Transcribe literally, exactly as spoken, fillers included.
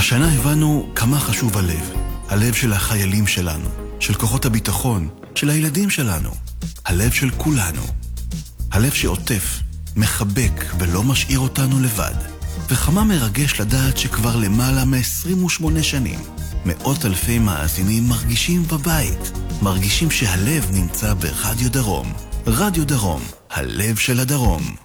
השנה הבנו כמה חשוב הלב. הלב של החיילים שלנו, של כוחות הביטחון, של הילדים שלנו. הלב של כולנו. הלב שעוטף, מחבק ולא משאיר אותנו לבד. וכמה מרגש לדעת שכבר למעלה מ-עשרים ושמונה שנים, מאות אלפי מאזינים מרגישים בבית. מרגישים שהלב נמצא ברדיו דרום. רדיו דרום, הלב של הדרום.